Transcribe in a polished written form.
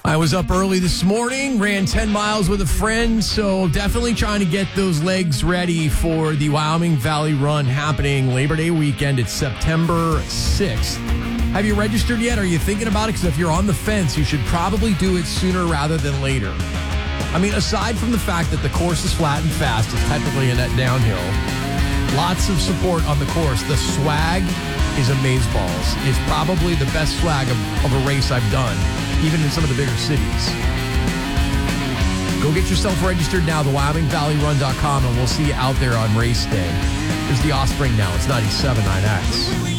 I was up early this morning, ran 10 miles with a friend, so definitely trying to get those legs ready for the Wyoming Valley Run happening Labor Day weekend. It's September 6th. Have you registered yet? Are you thinking about it? Because if you're on the fence, you should probably do it sooner rather than later. I mean, aside from the fact that the course is flat and fast, it's technically a net downhill. Lots of support on the course. The swag is amazeballs. It's probably the best swag of a race I've done, even in some of the bigger cities. Go get yourself registered now, the WyomingValleyRun.com, and we'll see you out there on race day. Here's the Offspring now. It's 97.9X.